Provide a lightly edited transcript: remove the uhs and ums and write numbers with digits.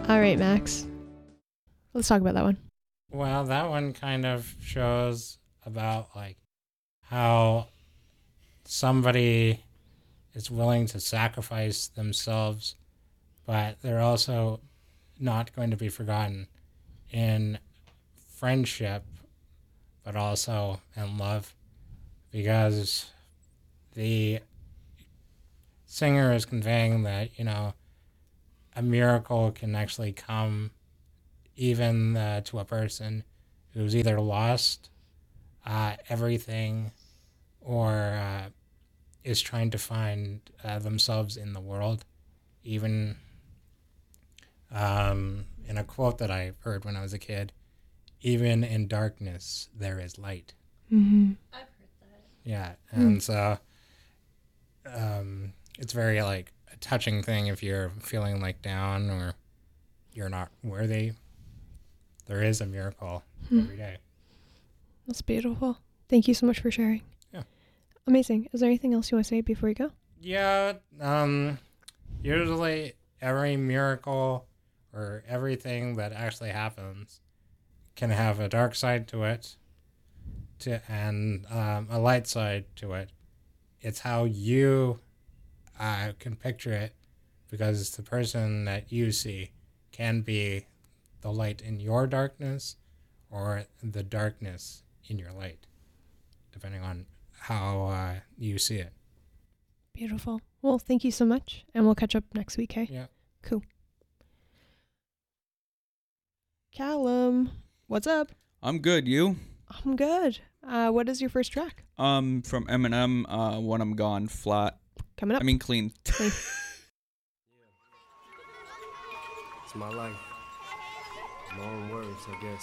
All right, Max. Let's talk about that one. Well, that one kind of shows about like how somebody is willing to sacrifice themselves, but they're also not going to be forgotten in friendship, but also in love, because the singer is conveying that, a miracle can actually come even to a person who's either lost everything or is trying to find themselves in the world. Even in a quote that I heard when I was a kid, even in darkness, there is light. Mm-hmm. I've heard that. Yeah, and so it's very like a touching thing if you're feeling like down or you're not worthy. There is a miracle every day. That's beautiful. Thank you so much for sharing. Yeah. Amazing. Is there anything else you want to say before we go? Yeah, usually every miracle or everything that actually happens can have a dark side to it and a light side to it. It's how you can picture it, because the person that you see can be the light in your darkness or the darkness in your light, depending on how you see it. Beautiful. Well, thank you so much, and we'll catch up next week, hey? Yeah. Cool. Callum, what's up? I'm good. You? I'm good. What is your first track? From Eminem, When I'm Gone, Flat. Coming up. I mean, Clean. Clean. It's my life. Long words, I guess.